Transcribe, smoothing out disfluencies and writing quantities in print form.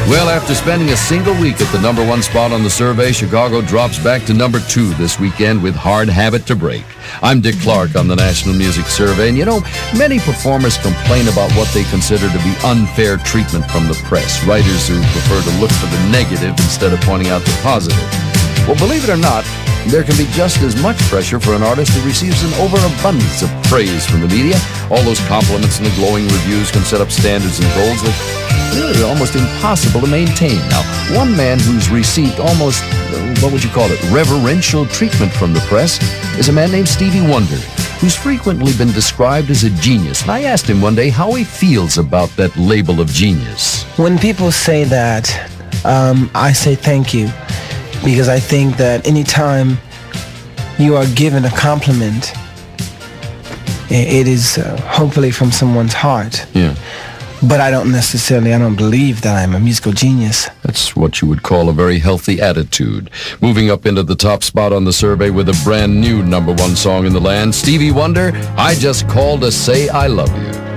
Well, after spending a single week at the number one spot on the survey, Chicago drops back to number 2 this weekend with Hard Habit to Break. I'm Dick Clark on the National Music Survey, and many performers complain about what they consider to be unfair treatment from the press, writers who prefer to look for the negative instead of pointing out the positive. Well, believe it or not, there can be just as much pressure for an artist who receives an overabundance of praise from the media. All those compliments and the glowing reviews can set up standards and goals that are almost impossible to maintain. Now, one man who's received almost, reverential treatment from the press is a man named Stevie Wonder, who's frequently been described as a genius. And I asked him one day how he feels about that label of genius. When people say that, I say thank you. Because I think that anytime you are given a compliment, it is hopefully from someone's heart. Yeah. But I don't believe that I'm a musical genius. That's what you would call a very healthy attitude. Moving up into the top spot on the survey with a brand new number one song in the land, Stevie Wonder, I Just Called to Say I Love You.